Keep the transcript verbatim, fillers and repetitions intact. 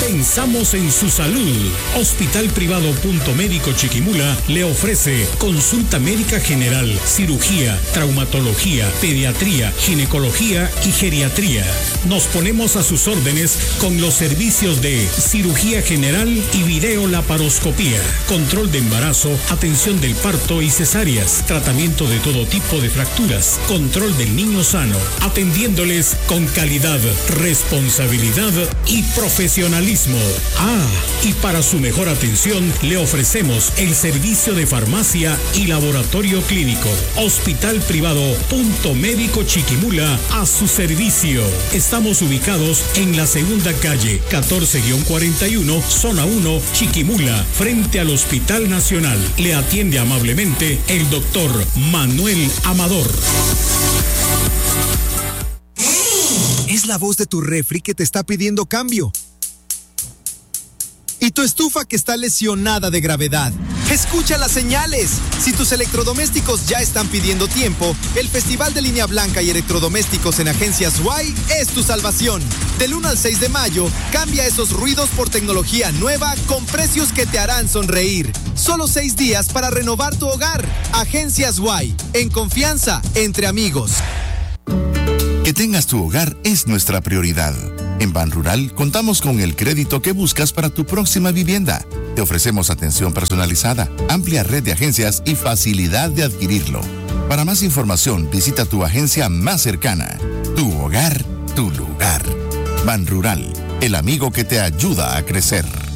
Pensamos en su salud. Hospital Privado Punto Médico Chiquimula le ofrece consulta médica general, cirugía, traumatología, pediatría, ginecología y geriatría. Nos ponemos a sus órdenes con los servicios de cirugía general y videolaparoscopía, control de embarazo, atención del parto y cesáreas, tratamiento de todo tipo de fracturas, control del niño sano, atendiéndoles con calidad, responsabilidad y profesionalismo. Ah, y para su mejor atención le ofrecemos el servicio de farmacia y laboratorio clínico. Hospital Privado Punto Médico Chiquimula a su servicio. Estamos ubicados en la segunda calle catorce cuarenta y uno, zona uno, Chiquimula, frente al Hospital Nacional. Le atiende amablemente el doctor Manuel Amador. Es la voz de tu refri que te está pidiendo cambio. Y tu estufa que está lesionada de gravedad. ¡Escucha las señales! Si tus electrodomésticos ya están pidiendo tiempo, el Festival de Línea Blanca y Electrodomésticos en Agencias Y es tu salvación. Del uno al seis de mayo, cambia esos ruidos por tecnología nueva con precios que te harán sonreír. Solo seis días para renovar tu hogar. Agencias Y, en confianza, entre amigos. Que tengas tu hogar es nuestra prioridad. En Banrural contamos con el crédito que buscas para tu próxima vivienda. Te ofrecemos atención personalizada, amplia red de agencias y facilidad de adquirirlo. Para más información, visita tu agencia más cercana. Tu hogar, tu lugar. Banrural, el amigo que te ayuda a crecer.